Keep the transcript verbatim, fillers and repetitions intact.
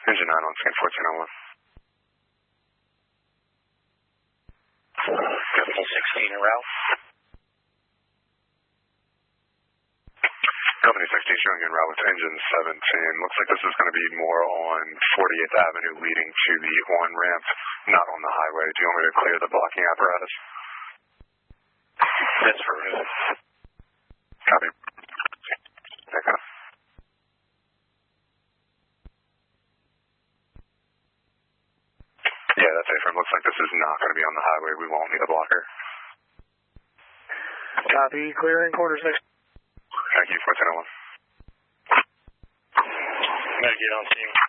Engine nine on scene fourteen oh one. Company sixteen en route. Company sixteen showing en route with engine seventeen. Looks like this is going to be more on forty-eighth Avenue leading to the on-ramp, not on the highway. Do you want me to clear the blocking apparatus? That's for me. Copy. Take off. Yeah, that's A-frame. Looks like this is not going to be on the highway. We won't need a blocker. Copy. Clearing quarter six. Thank you, fourteen oh one. Medicaid on scene.